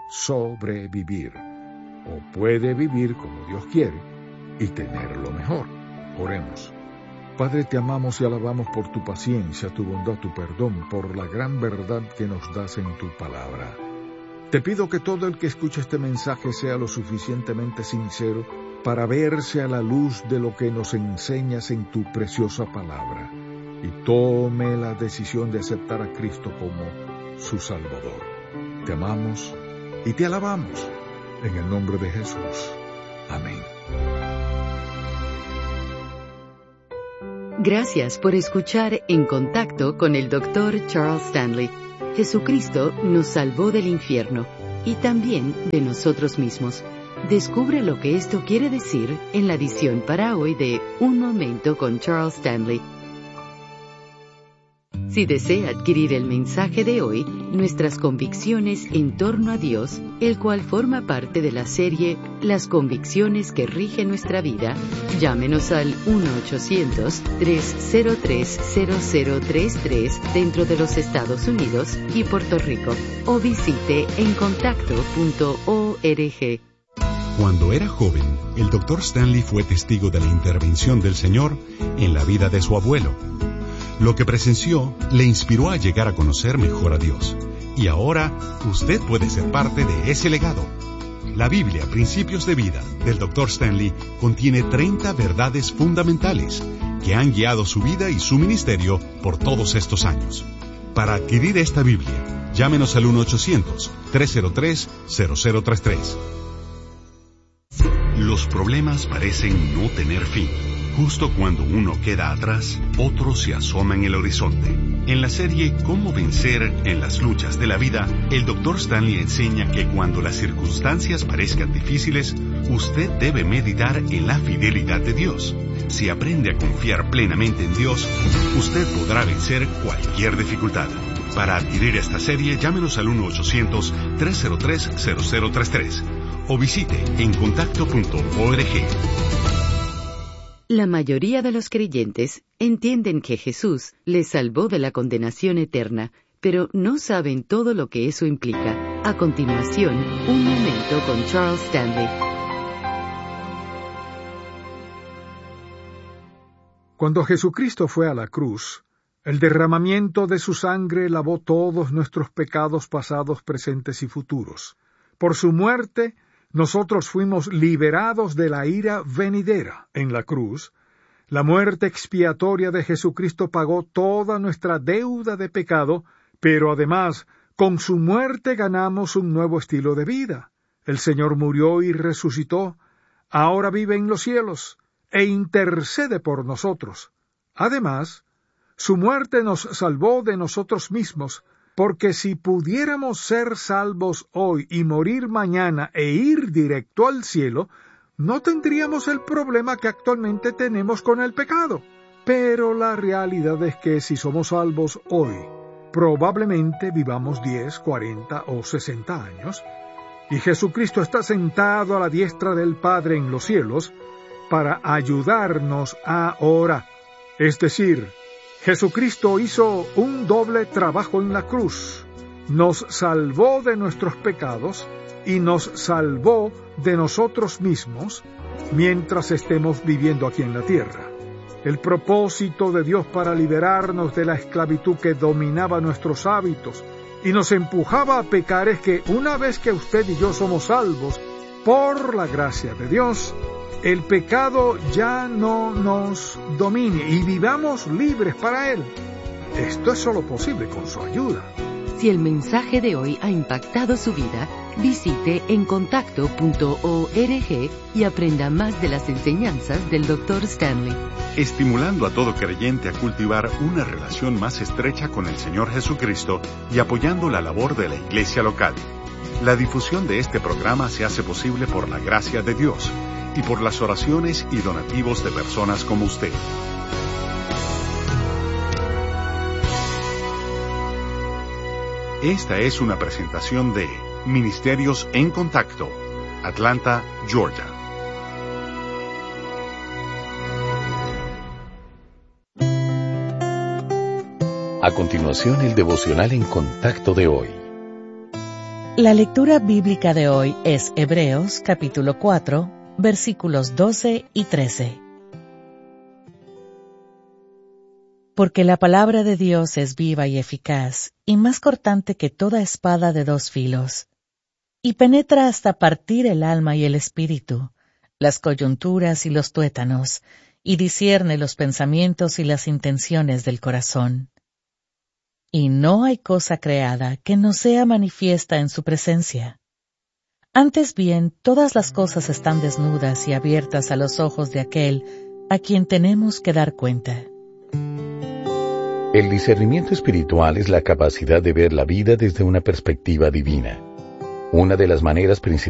sobrevivir. O puede vivir como Dios quiere y tener lo mejor. Oremos. Padre, te amamos y alabamos por tu paciencia, tu bondad, tu perdón, por la gran verdad que nos das en tu palabra. Te pido que todo el que escuche este mensaje sea lo suficientemente sincero para verse a la luz de lo que nos enseñas en tu preciosa palabra, y tome la decisión de aceptar a Cristo como su Salvador. Te amamos y te alabamos en el nombre de Jesús. Amén. Gracias por escuchar En Contacto con el doctor Charles Stanley. Jesucristo nos salvó del infierno y también de nosotros mismos. Descubre lo que esto quiere decir en la edición para hoy de Un Momento con Charles Stanley. Si desea adquirir el mensaje de hoy, Nuestras convicciones en torno a Dios, el cual forma parte de la serie Las convicciones que rigen nuestra vida, llámenos al uno ochocientos, tres cero tres, cero cero tres tres dentro de los Estados Unidos y Puerto Rico, o visite en contacto punto org. Cuando era joven, el doctor Stanley fue testigo de la intervención del Señor en la vida de su abuelo. Lo que presenció le inspiró a llegar a conocer mejor a Dios. Y ahora, usted puede ser parte de ese legado. La Biblia, Principios de Vida, del doctor Stanley, contiene treinta verdades fundamentales que han guiado su vida y su ministerio por todos estos años. Para adquirir esta Biblia, llámenos al uno ochocientos, tres cero tres, cero cero tres tres. Los problemas parecen no tener fin. Justo cuando uno queda atrás, otro se asoma en el horizonte. En la serie Cómo vencer en las luchas de la vida, el doctor Stanley enseña que cuando las circunstancias parezcan difíciles, usted debe meditar en la fidelidad de Dios. Si aprende a confiar plenamente en Dios, usted podrá vencer cualquier dificultad. Para adquirir esta serie, llámenos al uno ochocientos, tres cero tres, cero cero tres tres o visite en contacto punto org. La mayoría de los creyentes entienden que Jesús les salvó de la condenación eterna, pero no saben todo lo que eso implica. A continuación, un momento con Charles Stanley. Cuando Jesucristo fue a la cruz, el derramamiento de su sangre lavó todos nuestros pecados pasados, presentes y futuros. Por su muerte, nosotros fuimos liberados de la ira venidera. En la cruz, la muerte expiatoria de Jesucristo pagó toda nuestra deuda de pecado, pero además, con su muerte ganamos un nuevo estilo de vida. El Señor murió y resucitó, ahora vive en los cielos, e intercede por nosotros. Además, su muerte nos salvó de nosotros mismos, porque si pudiéramos ser salvos hoy y morir mañana e ir directo al cielo, no tendríamos el problema que actualmente tenemos con el pecado. Pero la realidad es que si somos salvos hoy, probablemente vivamos diez, cuarenta o sesenta años, y Jesucristo está sentado a la diestra del Padre en los cielos para ayudarnos ahora. Es decir, Jesucristo hizo un doble trabajo en la cruz. Nos salvó de nuestros pecados y nos salvó de nosotros mismos mientras estemos viviendo aquí en la tierra. El propósito de Dios para liberarnos de la esclavitud que dominaba nuestros hábitos y nos empujaba a pecar es que una vez que usted y yo somos salvos por la gracia de Dios, el pecado ya no nos domine y vivamos libres para él. Esto es solo posible con su ayuda. Si el mensaje de hoy ha impactado su vida, visite en contacto punto org y aprenda más de las enseñanzas del doctor Stanley. Estimulando a todo creyente a cultivar una relación más estrecha con el Señor Jesucristo y apoyando la labor de la iglesia local. La difusión de este programa se hace posible por la gracia de Dios y por las oraciones y donativos de personas como usted. Esta es una presentación de Ministerios en Contacto, Atlanta, Georgia. A continuación, el devocional en contacto de hoy. La lectura bíblica de hoy es Hebreos capítulo cuatro, versículos doce y trece. Porque la palabra de Dios es viva y eficaz, y más cortante que toda espada de dos filos, y penetra hasta partir el alma y el espíritu, las coyunturas y los tuétanos, y discierne los pensamientos y las intenciones del corazón. Y no hay cosa creada que no sea manifiesta en su presencia. Antes bien, todas las cosas están desnudas y abiertas a los ojos de aquel a quien tenemos que dar cuenta. El discernimiento espiritual es la capacidad de ver la vida desde una perspectiva divina. Una de las maneras principales